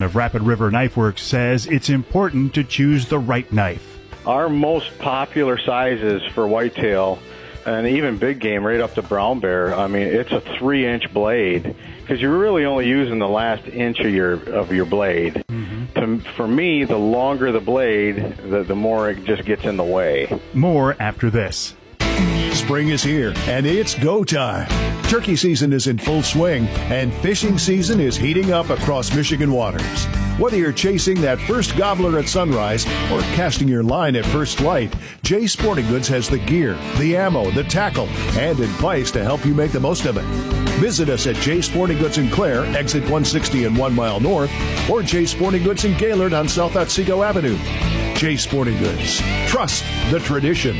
of Rapid River Knife Works says it's important to choose the right knife. Our most popular sizes for whitetail and even big game right up to brown bear, I mean, it's a 3-inch blade because you're really only using the last inch of your blade. For me, the longer the blade, the more it just gets in the way. More after this. Spring is here, and it's go time. Turkey season is in full swing, and fishing season is heating up across Michigan waters. Whether you're chasing that first gobbler at sunrise or casting your line at first light, Jay's Sporting Goods has the gear, the ammo, the tackle, and advice to help you make the most of it. Visit us at Jay's Sporting Goods in Clare, exit 160 and 1 mile north, or Jay's Sporting Goods in Gaylord on South Otsego Avenue. Jay's Sporting Goods. Trust the tradition.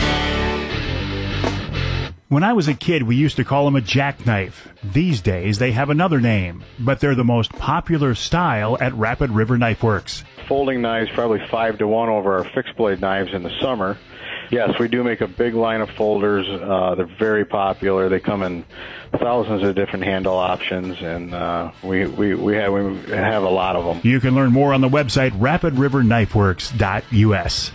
When I was a kid, we used to call them a jackknife. These days, they have another name, but they're the most popular style at Rapid River Knife Works. Folding knives probably 5-to-1 over our fixed blade knives in the summer. Yes, we do make a big line of folders. They're very popular. They come in thousands of different handle options, and we have a lot of them. You can learn more on the website rapidrivernifeworks.us.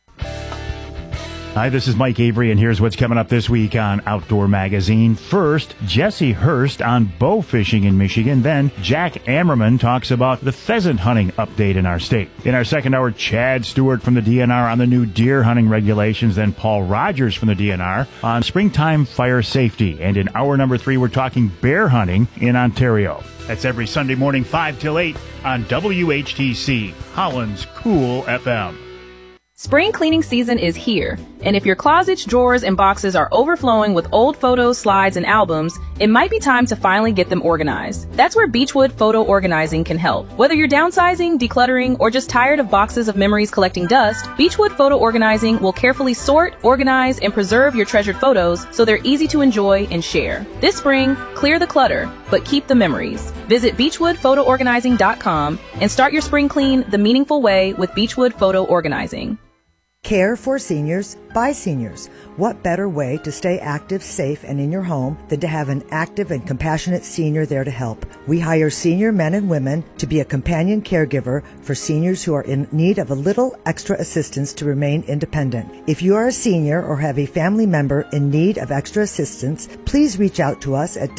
Hi, this is Mike Avery, and here's what's coming up this week on Outdoor Magazine. First, Jesse Hurst on bow fishing in Michigan. Then, Jack Ammerman talks about the pheasant hunting update in our state. In our second hour, Chad Stewart from the DNR on the new deer hunting regulations. Then Paul Rogers from the DNR on springtime fire safety. And in hour number 3, we're talking bear hunting in Ontario. That's every Sunday morning, 5 till 8 on WHTC, Holland's Cool FM. Spring cleaning season is here, and if your closets, drawers, and boxes are overflowing with old photos, slides, and albums, it might be time to finally get them organized. That's where Beechwood Photo Organizing can help. Whether you're downsizing, decluttering, or just tired of boxes of memories collecting dust, Beechwood Photo Organizing will carefully sort, organize, and preserve your treasured photos so they're easy to enjoy and share. This spring, clear the clutter, but keep the memories. Visit BeechwoodPhotoOrganizing.com and start your spring clean the meaningful way with Beechwood Photo Organizing. Care for seniors by seniors. What better way to stay active, safe, and in your home than to have an active and compassionate senior there to help? We hire senior men and women to be a companion caregiver for seniors who are in need of a little extra assistance to remain independent. If you are a senior or have a family member in need of extra assistance, please reach out to us at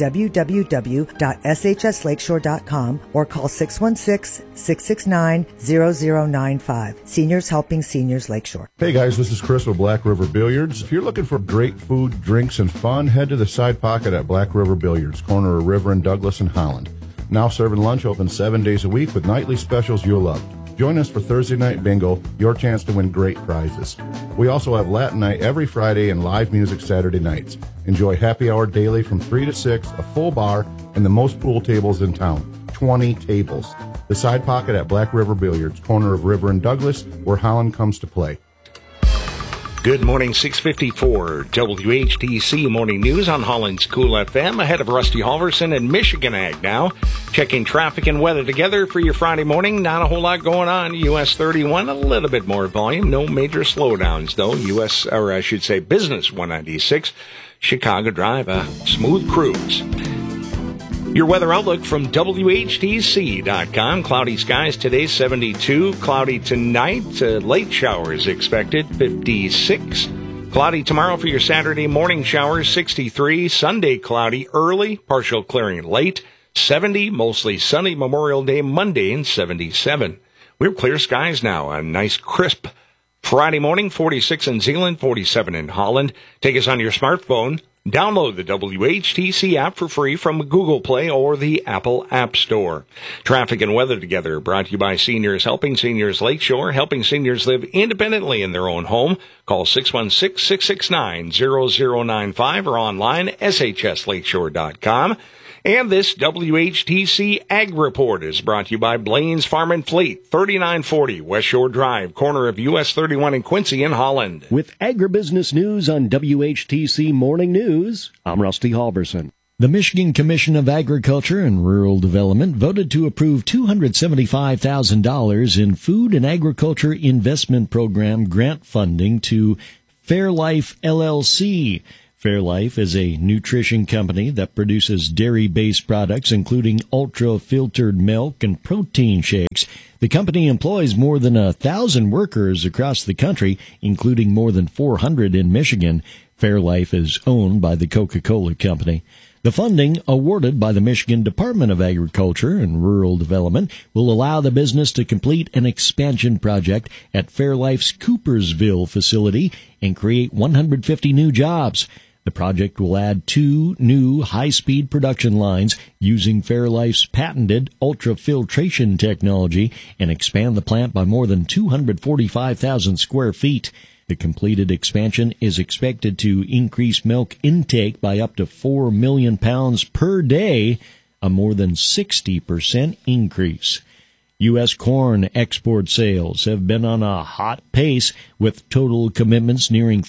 www.shslakeshore.com or call 616-669-0095. Seniors Helping Seniors Lakeshore. Hey guys, this is Chris with Black River Billiards. If you're looking for great food, drinks, and fun, head to the Side Pocket at Black River Billiards, corner of River and Douglas in Holland. Now serving lunch, open 7 days a week with nightly specials you'll love. Join us for Thursday night bingo, your chance to win great prizes. We also have Latin night every Friday and live music Saturday nights. Enjoy happy hour daily from 3 to 6, a full bar, and the most pool tables in town. 20 tables. The Side Pocket at Black River Billiards, corner of River and Douglas, where Holland comes to play. Good morning, 654 WHTC Morning News on Holland's Cool FM. Ahead of Rusty Halverson and Michigan Ag now. Checking traffic and weather together for your Friday morning. Not a whole lot going on. US 31, a little bit more volume. No major slowdowns, though. Business 196. Chicago Drive, a smooth cruise. Your weather outlook from WHTC.com. Cloudy skies today, 72. Cloudy tonight, late showers expected, 56. Cloudy tomorrow for your Saturday morning showers, 63. Sunday cloudy early, partial clearing late, 70. Mostly sunny Memorial Day Monday, and 77. We have clear skies now, a nice crisp Friday morning, 46 in Zeeland, 47 in Holland. Take us on your smartphone. Download the WHTC app for free from Google Play or the Apple App Store. Traffic and weather together brought to you by Seniors Helping Seniors Lakeshore, helping seniors live independently in their own home. Call 616-669-0095 or online, shslakeshore.com. And this WHTC Ag Report is brought to you by Blaine's Farm and Fleet, 3940 West Shore Drive, corner of US 31 in Quincy in Holland. With agribusiness news on WHTC Morning News, I'm Rusty Halverson. The Michigan Commission of Agriculture and Rural Development voted to approve $275,000 in Food and Agriculture Investment Program grant funding to Fairlife LLC. Fairlife is a nutrition company that produces dairy-based products, including ultra-filtered milk and protein shakes. The company employs more than 1,000 workers across the country, including more than 400 in Michigan. Fairlife is owned by the Coca-Cola Company. The funding awarded by the Michigan Department of Agriculture and Rural Development will allow the business to complete an expansion project at Fairlife's Coopersville facility and create 150 new jobs. The project will add 2 new high-speed production lines using Fairlife's patented ultrafiltration technology and expand the plant by more than 245,000 square feet. The completed expansion is expected to increase milk intake by up to 4 million pounds per day, a more than 60% increase. U.S. corn export sales have been on a hot pace, with total commitments nearing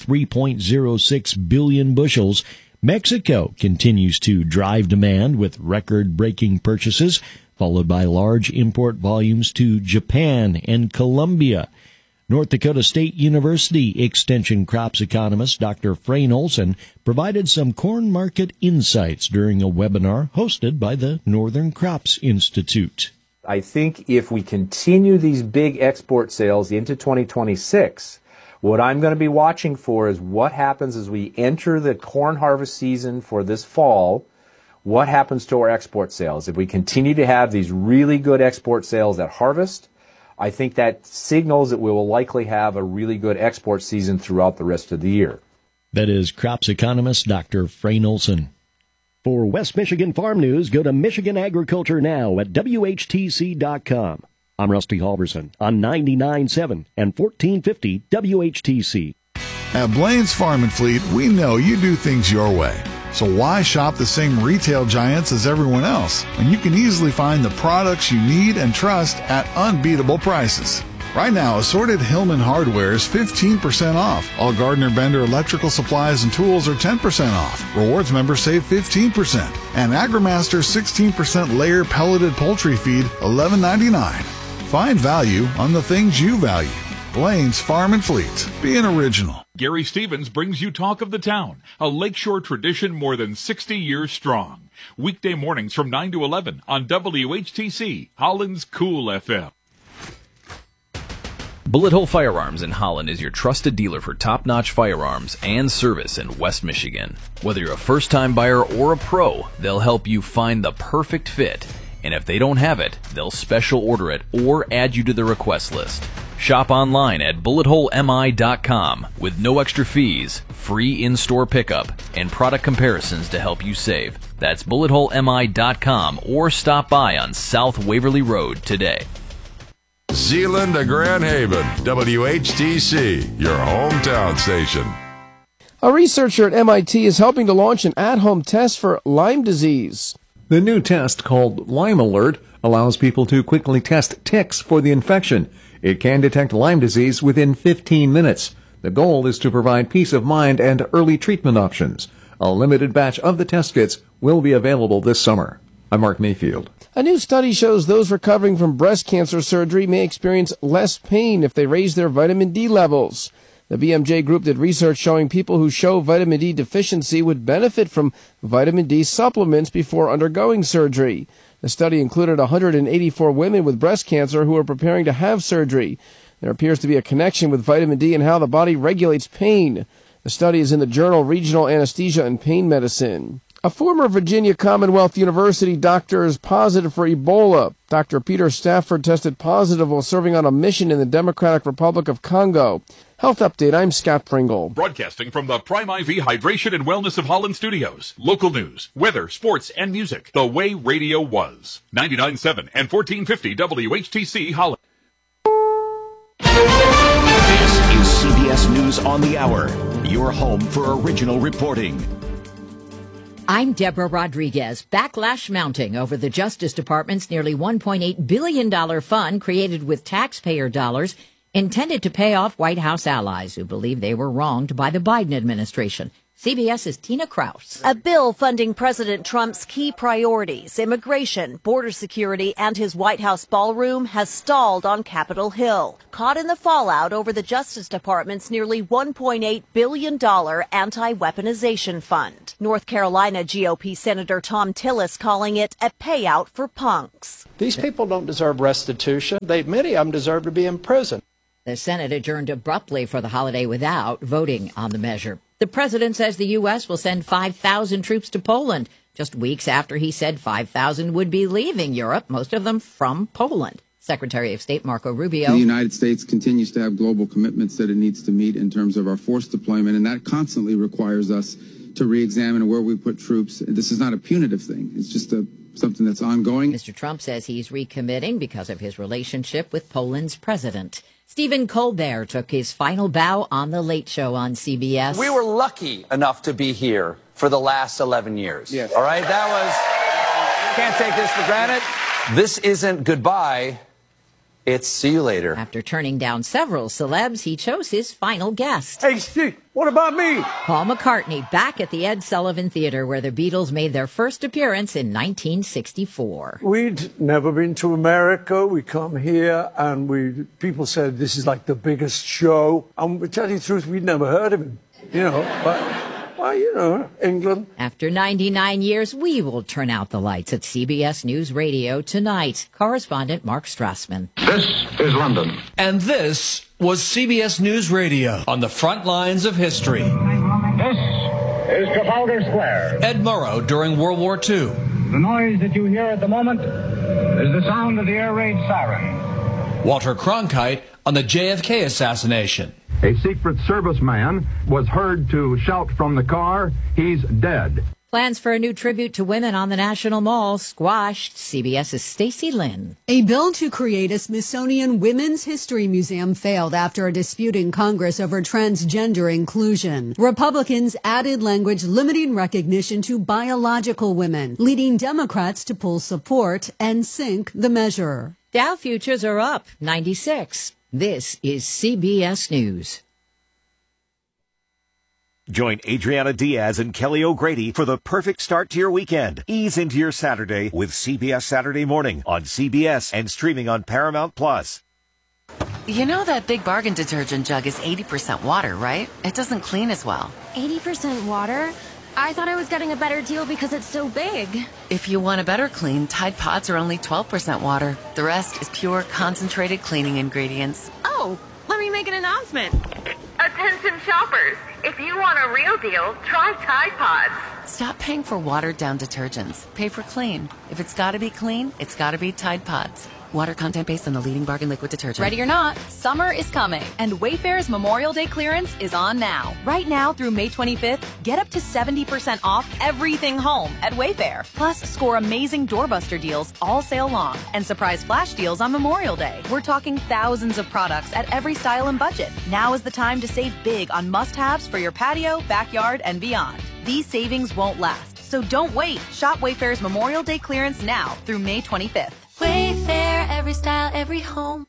3.06 billion bushels. Mexico continues to drive demand with record-breaking purchases, followed by large import volumes to Japan and Colombia. North Dakota State University Extension crops economist Dr. Frayne Olson provided some corn market insights during a webinar hosted by the Northern Crops Institute. I think if we continue these big export sales into 2026, what I'm going to be watching for is what happens as we enter the corn harvest season for this fall. What happens to our export sales? If we continue to have these really good export sales at harvest, I think that signals that we will likely have a really good export season throughout the rest of the year. That is crops economist Dr. Frayne Olson. For West Michigan Farm News, go to Michigan Agriculture Now at WHTC.com. I'm Rusty Halverson on 99.7 and 1450 WHTC. At Blaine's Farm and Fleet, we know you do things your way. So why shop the same retail giants as everyone else when you can easily find the products you need and trust at unbeatable prices? Right now, assorted Hillman hardware is 15% off. All Gardner Bender electrical supplies and tools are 10% off. Rewards members save 15%. And AgriMaster 16% layer pelleted poultry feed, $11.99. Find value on the things you value. Blaine's Farm and Fleet. Be an original. Gary Stevens brings you Talk of the Town, a lakeshore tradition more than 60 years strong. Weekday mornings from 9 to 11 on WHTC, Holland's Cool FM. Bullet Hole Firearms in Holland is your trusted dealer for top-notch firearms and service in West Michigan. Whether you're a first-time buyer or a pro, they'll help you find the perfect fit. And if they don't have it, they'll special order it or add you to the request list. Shop online at bulletholemi.com with no extra fees, free in-store pickup, and product comparisons to help you save. That's bulletholemi.com or stop by on South Waverly Road today. Zeeland to Grand Haven, WHTC, your hometown station. A researcher at MIT is helping to launch an at-home test for Lyme disease. The new test, called Lyme Alert, allows people to quickly test ticks for the infection. It can detect Lyme disease within 15 minutes. The goal is to provide peace of mind and early treatment options. A limited batch of the test kits will be available this summer. I'm Mark Mayfield. A new study shows those recovering from breast cancer surgery may experience less pain if they raise their vitamin D levels. The BMJ group did research showing people who show vitamin D deficiency would benefit from vitamin D supplements before undergoing surgery. The study included 184 women with breast cancer who are preparing to have surgery. There appears to be a connection with vitamin D and how the body regulates pain. The study is in the journal Regional Anesthesia and Pain Medicine. A former Virginia Commonwealth University doctor is positive for Ebola. Dr. Peter Stafford tested positive while serving on a mission in the Democratic Republic of Congo. Health Update, I'm Scott Pringle. Broadcasting from the Prime IV Hydration and Wellness of Holland studios. Local news, weather, sports, and music. The way radio was. 99.7 and 1450 WHTC Holland. This is CBS News on the Hour. Your home for original reporting. I'm Deborah Rodriguez. Backlash mounting over the Justice Department's nearly $1.8 billion fund created with taxpayer dollars intended to pay off White House allies who believe they were wronged by the Biden administration. CBS's Tina Kraus. A bill funding President Trump's key priorities, immigration, border security, and his White House ballroom, has stalled on Capitol Hill, caught in the fallout over the Justice Department's nearly $1.8 billion anti-weaponization fund. North Carolina GOP Senator Tom Tillis calling it a payout for punks. These people don't deserve restitution. Many of them deserve to be in prison. The Senate adjourned abruptly for the holiday without voting on the measure. The president says the U.S. will send 5,000 troops to Poland, just weeks after he said 5,000 would be leaving Europe, most of them from Poland. Secretary of State Marco Rubio. The United States continues to have global commitments that it needs to meet in terms of our force deployment, and that constantly requires us to re-examine where we put troops. This is not a punitive thing. It's just something that's ongoing. Mr. Trump says he's recommitting because of his relationship with Poland's president. Stephen Colbert took his final bow on The Late Show on CBS. We were lucky enough to be here for the last 11 years. Yes. All right? Can't take this for granted. This isn't goodbye. It's see you later. After turning down several celebs, he chose his final guest. Hey, Steve, what about me? Paul McCartney, back at the Ed Sullivan Theater, where the Beatles made their first appearance in 1964. We'd never been to America. We come here, and people said this is like the biggest show. And to tell you the truth, we'd never heard of him, but... Well, England. After 99 years, we will turn out the lights at CBS News Radio tonight. Correspondent Mark Strassman. This is London. And this was CBS News Radio on the front lines of history. This is Trafalgar Square. Ed Murrow during World War II. The noise that you hear at the moment is the sound of the air raid siren. Walter Cronkite on the JFK assassination. A Secret Service man was heard to shout from the car, "He's dead." Plans for a new tribute to women on the National Mall squashed. CBS's Stacey Lynn. A bill to create a Smithsonian Women's History Museum failed after a dispute in Congress over transgender inclusion. Republicans added language limiting recognition to biological women, leading Democrats to pull support and sink the measure. Dow futures are up 96. This is CBS News. Join Adriana Diaz and Kelly O'Grady for the perfect start to your weekend. Ease into your Saturday with CBS Saturday Morning on CBS and streaming on Paramount+. You know that Big Bargain detergent jug is 80% water, right? It doesn't clean as well. 80% water? I thought I was getting a better deal because it's so big. If you want a better clean, Tide Pods are only 12% water. The rest is pure, concentrated cleaning ingredients. Oh, let me make an announcement. Attention shoppers, if you want a real deal, try Tide Pods. Stop paying for watered-down detergents. Pay for clean. If it's got to be clean, it's got to be Tide Pods. Water content based on the leading bargain liquid detergent. Ready or not, summer is coming, and Wayfair's Memorial Day clearance is on now. Right now through May 25th, get up to 70% off everything home at Wayfair. Plus, score amazing doorbuster deals all sale long and surprise flash deals on Memorial Day. We're talking thousands of products at every style and budget. Now is the time to save big on must-haves for your patio, backyard, and beyond. These savings won't last, so don't wait. Shop Wayfair's Memorial Day clearance now through May 25th. Wayfair, every style, every home.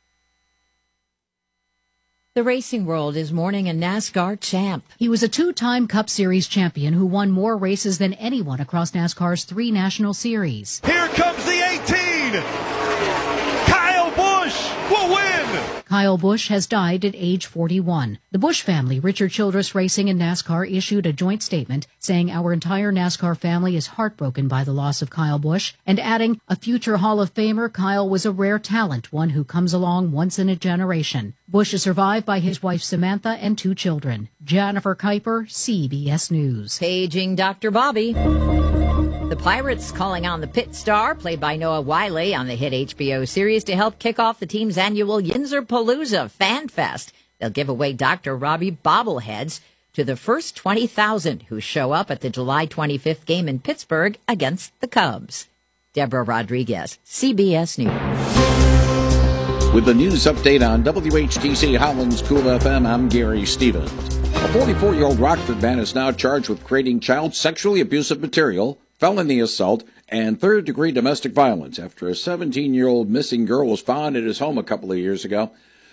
The racing world is mourning a NASCAR champ. He was a two-time Cup Series champion who won more races than anyone across NASCAR's 3 national series. Here comes the 18! Kyle Busch will win! Kyle Busch has died at age 41. The Busch family, Richard Childress Racing and NASCAR, issued a joint statement saying our entire NASCAR family is heartbroken by the loss of Kyle Busch, and adding, a future Hall of Famer, Kyle was a rare talent, one who comes along once in a generation. Busch is survived by his wife Samantha and 2 children. Jennifer Kuiper, CBS News. Paging Dr. Bobby. The Pirates calling on the pit star, played by Noah Wyle on the hit HBO series, to help kick off the team's annual Yinzer-Palooza Fan Fest. They'll give away Dr. Robbie bobbleheads to the first 20,000 who show up at the July 25th game in Pittsburgh against the Cubs. Deborah Rodriguez, CBS News. With the news update on WHTC Holland's Cool FM, I'm Gary Stevens. A 44-year-old Rockford man is now charged with creating child sexually abusive material, felony assault, and third-degree domestic violence after a 17-year-old missing girl was found at his home a couple of years ago.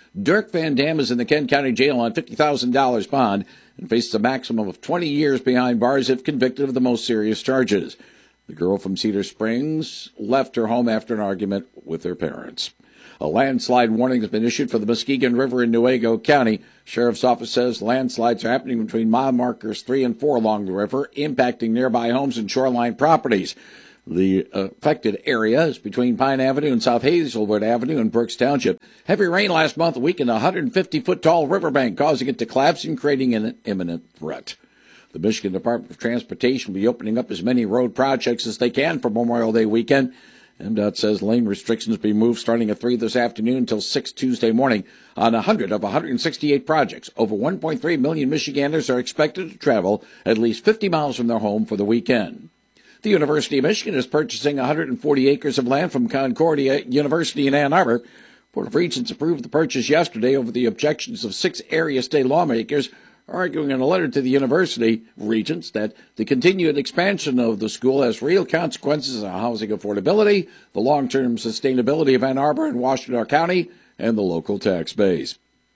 Dirk Van Dam is in the Kent County Jail on $50,000 bond and faces a maximum of 20 years behind bars if convicted of the most serious charges. The girl from Cedar Springs left her home after an argument with her parents. A landslide warning has been issued for the Muskegon River in Newaygo County. Sheriff's Office says landslides are happening between mile markers 3 and 4 along the river, impacting nearby homes and shoreline properties. The affected area is between Pine Avenue and South Hazelwood Avenue in Brooks Township. Heavy rain last month weakened a 150-foot-tall riverbank, causing it to collapse and creating an imminent threat. The Michigan Department of Transportation will be opening up as many road projects as they can for Memorial Day weekend. MDOT says lane restrictions will be moved starting at 3 this afternoon until 6 Tuesday morning on 100 of 168 projects. Over 1.3 million Michiganders are expected to travel at least 50 miles from their home for the weekend. The University of Michigan is purchasing 140 acres of land from Concordia University in Ann Arbor. Board of Regents approved the purchase yesterday over the objections of 6 area state lawmakers, arguing in a letter to the university regents that the continued expansion of the school has real consequences on housing affordability, the long-term sustainability of Ann Arbor and Washtenaw County, and the local tax base.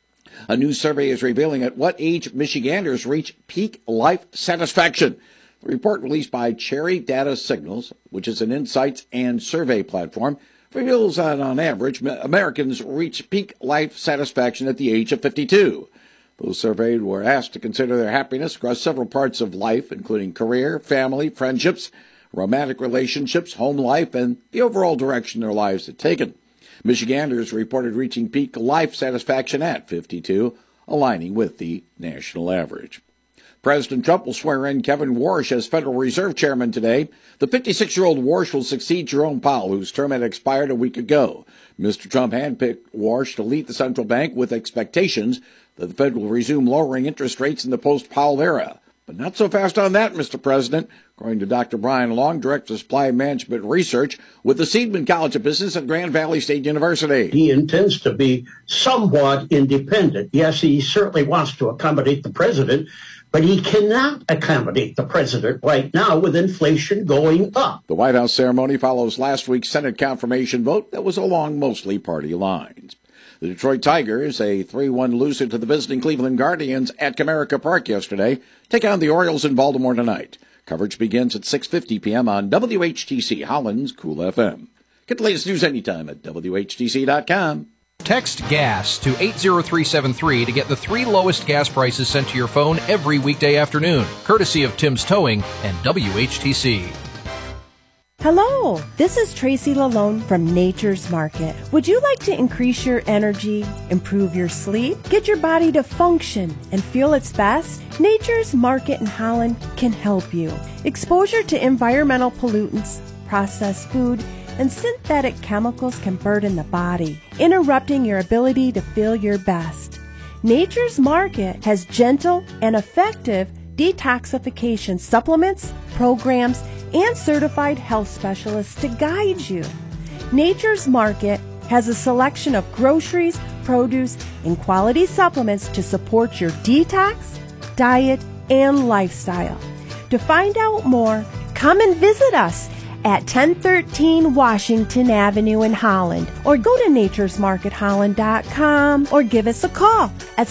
A new survey is revealing at what age Michiganders reach peak life satisfaction. The report released by Cherry Data Signals, which is an insights and survey platform, reveals that on average Americans reach peak life satisfaction at the age of 52. Those surveyed were asked to consider their happiness across several parts of life, including career, family, friendships, romantic relationships, home life, and the overall direction their lives had taken. Michiganders reported reaching peak life satisfaction at 52, aligning with the national average. President Trump will swear in Kevin Warsh as Federal Reserve Chairman today. The 56-year-old Warsh will succeed Jerome Powell, whose term had expired a week ago. Mr. Trump handpicked Warsh to lead the central bank with expectations that the Fed will resume lowering interest rates in the post-Powell era. But not so fast on that, Mr. President, according to Dr. Brian Long, Director of Supply Management Research with the Seidman College of Business at Grand Valley State University. He intends to be somewhat independent. Yes, he certainly wants to accommodate the president, but he cannot accommodate the president right now with inflation going up. The White House ceremony follows last week's Senate confirmation vote that was along mostly party lines. The Detroit Tigers, a 3-1 loser to the visiting Cleveland Guardians at Comerica Park yesterday, take on the Orioles in Baltimore tonight. Coverage begins at 6:50 p.m. on WHTC Holland's Cool FM. Get the latest news anytime at WHTC.com. Text GAS to 80373 to get the 3 lowest gas prices sent to your phone every weekday afternoon, courtesy of Tim's Towing and WHTC. Hello, this is Tracy Lalone from Nature's Market. Would you like to increase your energy, improve your sleep, get your body to function and feel its best? Nature's Market in Holland can help you. Exposure to environmental pollutants, processed food, and synthetic chemicals can burden the body, interrupting your ability to feel your best. Nature's Market has gentle and effective detoxification supplements, programs, and certified health specialists to guide you. Nature's Market has a selection of groceries, produce, and quality supplements to support your detox, diet, and lifestyle. To find out more, come and visit us at 1013 Washington Avenue in Holland, or go to naturesmarketholland.com, or give us a call at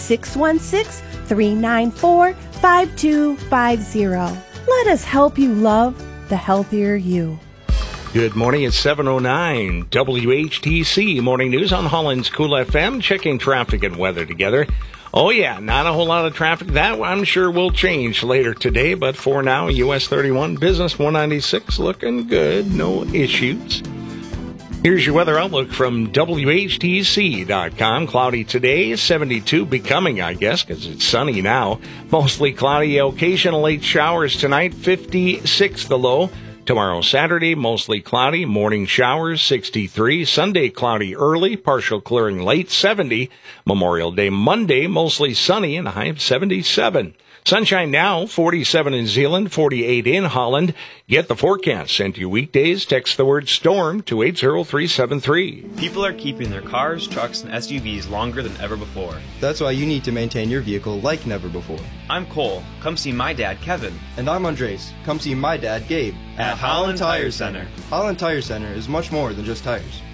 616-394-5250. Let us help you love the healthier you. Good morning. It's 7:09 WHTC Morning News on Holland's Cool FM. Checking traffic and weather together. Oh, yeah, not a whole lot of traffic. That I'm sure will change later today. But for now, US 31, Business 196 looking good. No issues. Here's your weather outlook from WHTC.com. Cloudy today, 72, becoming, I guess, because it's sunny now. Mostly cloudy, occasional late showers tonight, 56 the low. Tomorrow, Saturday, mostly cloudy, morning showers, 63. Sunday, cloudy early, partial clearing late, 70. Memorial Day, Monday, mostly sunny, and a high of 77. Sunshine now, 47 in Zeeland, 48 in Holland. Get the forecast sent to you weekdays. Text the word STORM to 80373. People are keeping their cars, trucks, and SUVs longer than ever before. That's why you need to maintain your vehicle like never before. I'm Cole. Come see my dad, Kevin. And I'm Andres. Come see my dad, Gabe. At Holland Tire Center. Holland Tire Center is much more than just tires.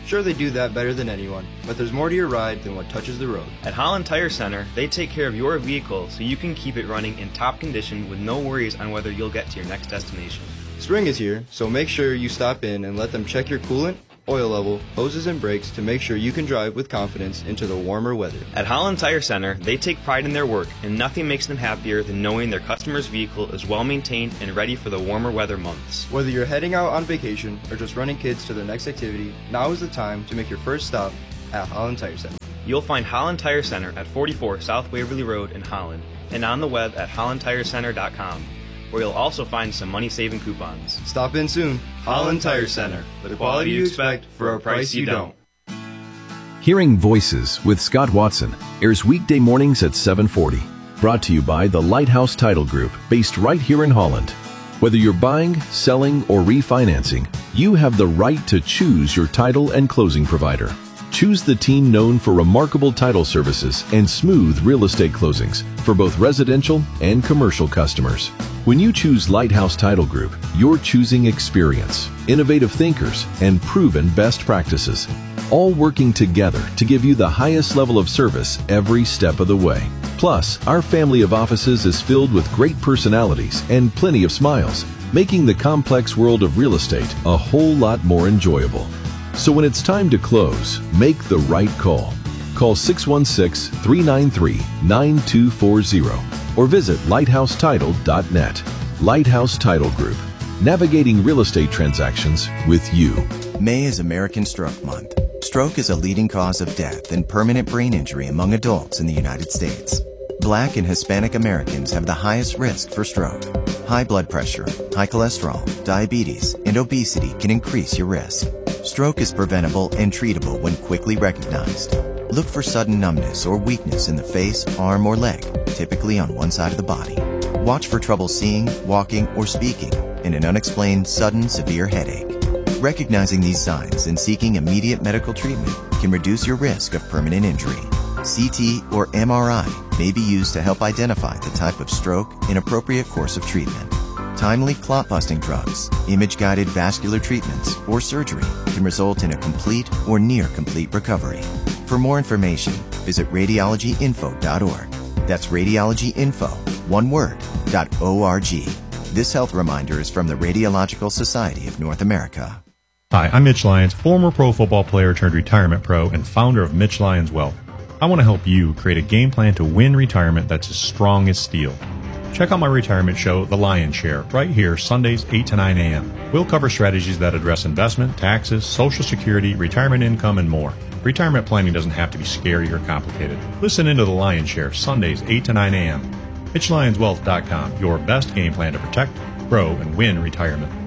Sure, they do that better than anyone, but there's more to your ride than what touches the road. At Holland Tire Center, they take care of your vehicle so you can keep it running in top condition with no worries on whether you'll get to your next destination. Spring is here, so make sure you stop in and let them check your coolant, oil level, hoses, and brakes to make sure you can drive with confidence into the warmer weather. At Holland Tire Center, they take pride in their work, and nothing makes them happier than knowing their customer's vehicle is well maintained and ready for the warmer weather months. Whether you're heading out on vacation or just running kids to their next activity, now is the time to make your first stop at Holland Tire Center. You'll find Holland Tire Center at 44 South Waverly Road in Holland and on the web at hollandtirecenter.com, where you'll also find some money-saving coupons. Stop in soon. Holland Tire Center. The quality you expect for a price you don't. Hearing Voices with Scott Watson airs weekday mornings at 7:40. Brought to you by the Lighthouse Title Group, based right here in Holland. Whether you're buying, selling, or refinancing, you have the right to choose your title and closing provider. Choose the team known for remarkable title services and smooth real estate closings for both residential and commercial customers. When you choose Lighthouse Title Group, you're choosing experience, innovative thinkers, and proven best practices, all working together to give you the highest level of service every step of the way. Plus, our family of offices is filled with great personalities and plenty of smiles, making the complex world of real estate a whole lot more enjoyable. So when it's time to close, make the right call. Call 616-393-9240 or visit lighthousetitle.net. Lighthouse Title Group, navigating real estate transactions with you. May is American Stroke Month. Stroke is a leading cause of death and permanent brain injury among adults in the United States. Black and Hispanic Americans have the highest risk for stroke. High blood pressure, high cholesterol, diabetes, and obesity can increase your risk. Stroke is preventable and treatable when quickly recognized. Look for sudden numbness or weakness in the face, arm, or leg, typically on one side of the body. Watch for trouble seeing, walking, or speaking, and an unexplained sudden severe headache. Recognizing these signs and seeking immediate medical treatment can reduce your risk of permanent injury. CT or MRI may be used to help identify the type of stroke and appropriate course of treatment. Timely clot-busting drugs, image-guided vascular treatments, or surgery can result in a complete or near-complete recovery. For more information, visit radiologyinfo.org. That's radiologyinfo, one word, .org. This health reminder is from the Radiological Society of North America. Hi, I'm Mitch Lyons, former pro football player turned retirement pro and founder of Mitch Lyons Wealth. I want to help you create a game plan to win retirement that's as strong as steel. Check out my retirement show, The Lion's Share, right here, Sundays, 8 to 9 a.m. We'll cover strategies that address investment, taxes, Social Security, retirement income, and more. Retirement planning doesn't have to be scary or complicated. Listen into The Lion's Share, Sundays, 8 to 9 a.m. MitchLyonsWealth.com, your best game plan to protect, grow, and win retirement.